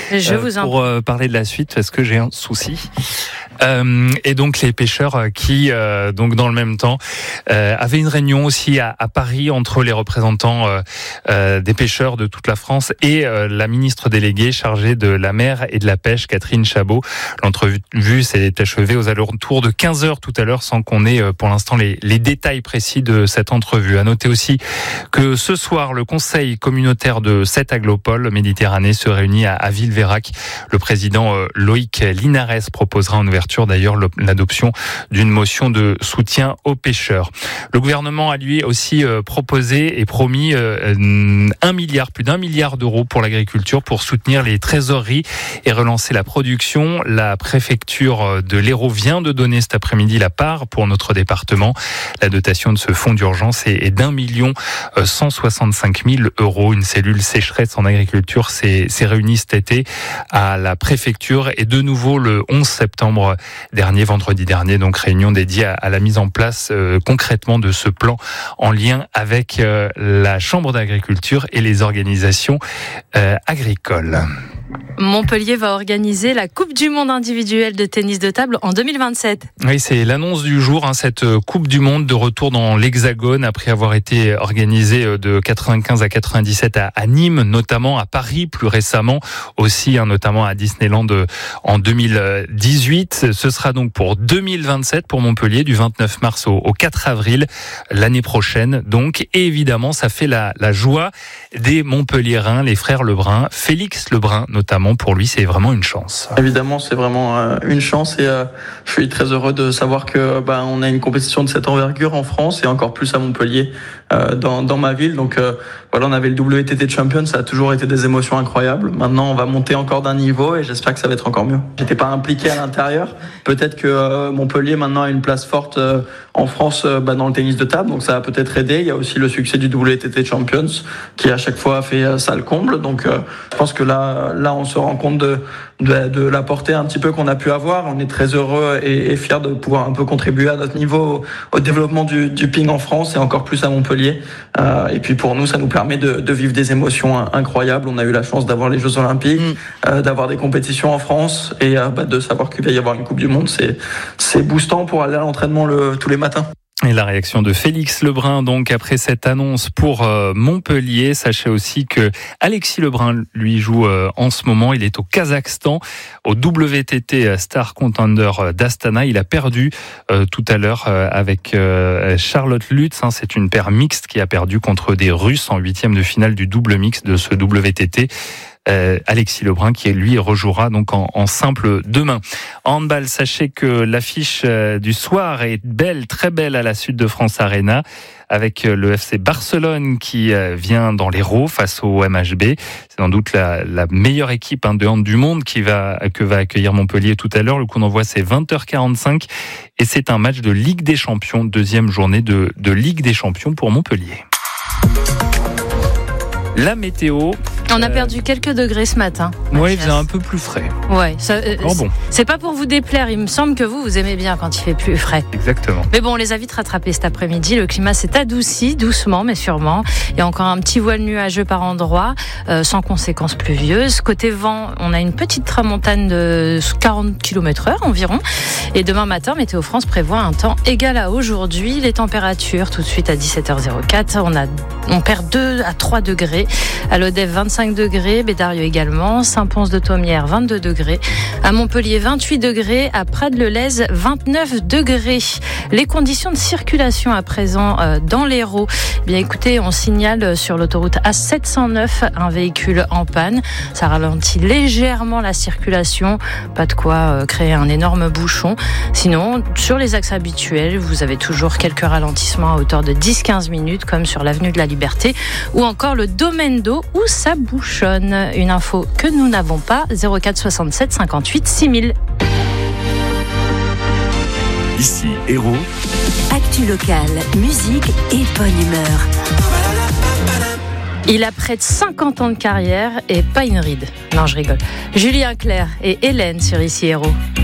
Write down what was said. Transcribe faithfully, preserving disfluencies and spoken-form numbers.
Je euh, vous en... pour euh, parler de la suite parce que j'ai un souci. Euh, et donc les pêcheurs qui, euh, donc dans le même temps, euh, avaient une réunion aussi à, à Paris entre les représentants euh, euh, des pêcheurs de toute la France et euh, la ministre déléguée chargée de la mer et de la pêche, Catherine Chabot. L'entrevue s'est achevée aux alentours de quinze heures tout à l'heure, sans qu'on ait pour l'instant les, les détails précis de cette entrevue. À noter aussi que ce soir, le Conseil communautaire de cette aglopole Méditerranée se réunit à, à Villeveyrac. Le président euh, Loïc Linares proposera en ouverture d'ailleurs l'adoption d'une motion de soutien aux pêcheurs. Le gouvernement a lui aussi proposé et promis un milliard, plus d'un milliard d'euros pour l'agriculture pour soutenir les trésoreries et relancer la production. La préfecture de l'Hérault vient de donner cet après-midi la part pour notre département. La dotation de ce fonds d'urgence est d'un million cent soixante-cinq mille euros. Une cellule sécheresse en agriculture s'est réunie cet été à la préfecture et de nouveau le onze septembre dernier, vendredi dernier, donc réunion dédiée à, à la mise en place euh, concrètement de ce plan en lien avec euh, la Chambre d'agriculture et les organisations euh, agricoles. Montpellier va organiser la Coupe du Monde individuelle de tennis de table en deux mille vingt-sept. Oui, c'est l'annonce du jour, hein, cette Coupe du Monde de retour dans l'Hexagone après avoir été organisée de quatre-vingt-quinze à quatre-vingt-dix-sept à, à Nîmes, notamment à Paris plus récemment, aussi hein, notamment à Disneyland en deux mille dix-huit. Ce sera donc pour deux mille vingt-sept pour Montpellier, du vingt-neuf mars au, au quatre avril l'année prochaine. Donc, et évidemment, ça fait la, la joie des Montpelliérains, les frères Lebrun, Félix Lebrun notamment. Pour lui, c'est vraiment une chance. Évidemment, c'est vraiment euh, une chance et euh, je suis très heureux de savoir que bah, on a une compétition de cette envergure en France et encore plus à Montpellier, euh, dans, dans ma ville. Donc euh, voilà, on avait le W T T Champions, ça a toujours été des émotions incroyables. Maintenant, on va monter encore d'un niveau et j'espère que ça va être encore mieux. J'étais pas impliqué à l'intérieur. Peut-être que euh, Montpellier maintenant a une place forte euh, en France euh, bah, dans le tennis de table, donc ça va peut-être aider. Il y a aussi le succès du W T T Champions qui à chaque fois fait euh, ça le comble. Donc euh, je pense que là, là, on se rend compte de, de, de la portée un petit peu qu'on a pu avoir. On est très heureux et, et fiers de pouvoir un peu contribuer à notre niveau au, au développement du, du ping en France et encore plus à Montpellier. Euh, et puis pour nous, ça nous permet de, de vivre des émotions incroyables. On a eu la chance d'avoir les Jeux Olympiques, mmh. euh, d'avoir des compétitions en France et euh, bah, de savoir qu'il va y avoir une Coupe du Monde. C'est, c'est boostant pour aller à l'entraînement le, tous les matins. Et la réaction de Félix Lebrun, donc, après cette annonce pour euh, Montpellier. Sachez aussi que Alexis Lebrun, lui, joue euh, en ce moment. Il est au Kazakhstan, au W T T Star Contender d'Astana. Il a perdu euh, tout à l'heure euh, avec euh, Charlotte Lutz. Hein, c'est une paire mixte qui a perdu contre des Russes en huitième de finale du double mixte de ce W T T. Euh, Alexis Lebrun qui lui rejouera donc en, en simple demain. En handball, sachez que l'affiche euh, du soir est belle, très belle à la Sud de France Arena avec le F C Barcelone qui euh, vient dans l'Hérault face au M H B. C'est sans doute la, la meilleure équipe hein, de hand du monde qui va que va accueillir Montpellier tout à l'heure. Le coup d'envoi c'est vingt heures quarante-cinq et c'est un match de Ligue des Champions, deuxième journée de, de Ligue des Champions pour Montpellier. La météo. On a perdu quelques degrés ce matin. Oui, il faisait un peu plus frais. Ouais, ça, euh, oh bon. C'est pas pour vous déplaire. Il me semble que vous, vous aimez bien quand il fait plus frais. Exactement. Mais bon, on les a vite rattrapés cet après-midi. Le climat s'est adouci, doucement, mais sûrement. Il y a encore un petit voile nuageux par endroits, euh, sans conséquences pluvieuses. Côté vent, on a une petite tramontane de quarante kilomètres heure environ. Et demain matin, Météo France prévoit un temps égal à aujourd'hui. Les températures, tout de suite à dix-sept heures zéro quatre, on, a, on perd deux à trois degrés. À l'Odève, vingt-cinq degrés, Bédarieux également, Saint-Pons-de-Thomières, vingt-deux degrés, à Montpellier, vingt-huit degrés, à Prades-le-Lez, vingt-neuf degrés. Les conditions de circulation à présent euh, dans l'Hérault, bien écoutez, on signale sur l'autoroute A sept cent neuf un véhicule en panne. Ça ralentit légèrement la circulation, pas de quoi euh, créer un énorme bouchon. Sinon, sur les axes habituels, vous avez toujours quelques ralentissements à hauteur de dix à quinze minutes, comme sur l'avenue de la Liberté, ou encore le domaine d'eau où ça bouchonne. Une info que nous n'avons pas, zéro quatre soixante-sept cinquante-huit six mille. Ici, Hérault. Actu locale, musique et bonne humeur. Il a près de cinquante ans de carrière et pas une ride. Non, je rigole. Julien Clerc et Hélène sur Ici Hérault.